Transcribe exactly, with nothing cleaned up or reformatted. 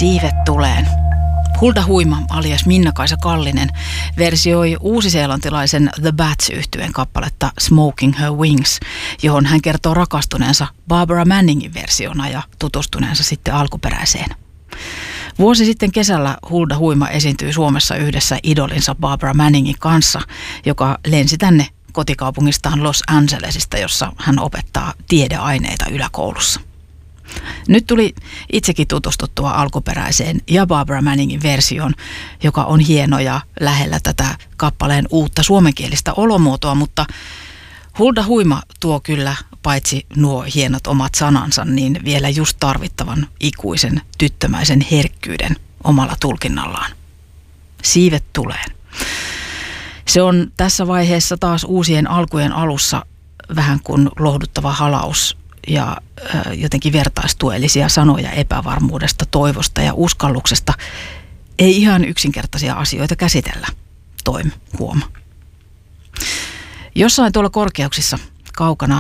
Siivet tuleen. Hulda Huima alias Minna-Kaisa Kallinen versioi uusiseelantilaisen The Bats-yhtyeen kappaletta Smoking Her Wings, johon hän kertoo rakastuneensa Barbara Manningin versiona ja tutustuneensa sitten alkuperäiseen. Vuosi sitten kesällä Hulda Huima esiintyi Suomessa yhdessä idolinsa Barbara Manningin kanssa, joka lensi tänne kotikaupungistaan Los Angelesista, jossa hän opettaa tiedeaineita yläkoulussa. Nyt tuli itsekin tutustuttua alkuperäiseen ja Barbara Manningin versioon, joka on hieno ja lähellä tätä kappaleen uutta suomenkielistä olomuotoa, mutta Hulda Huima tuo kyllä paitsi nuo hienot omat sanansa, niin vielä just tarvittavan ikuisen tyttömäisen herkkyyden omalla tulkinnallaan. Siivet tuleen. Se on tässä vaiheessa taas uusien alkujen alussa vähän kuin lohduttava halaus ja ö, jotenkin vertaistuellisia sanoja epävarmuudesta, toivosta ja uskalluksesta. Ei ihan yksinkertaisia asioita käsitellä, toim huoma. Jossain tuolla korkeuksissa, kaukana